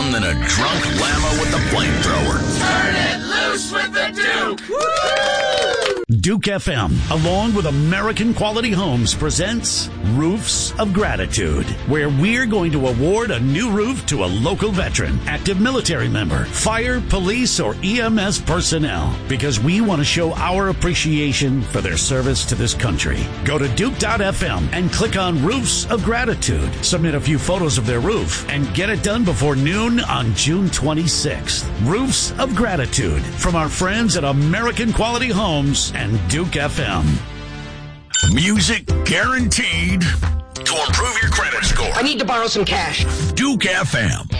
fun than a drunk llama with a flamethrower. Turn it loose with the Duke! Duke FM, along with American Quality Homes, presents Roofs of Gratitude, where we're going to award a new roof to a local veteran, active military member, fire, police, or EMS personnel, because we want to show our appreciation for their service to this country. Go to Duke.fm and click on Roofs of Gratitude. Submit a few photos of their roof and get it done before noon on June 26th. Roofs of Gratitude from our friends at American Quality Homes and Duke FM. Music guaranteed to improve your credit score. I need to borrow some cash. Duke FM.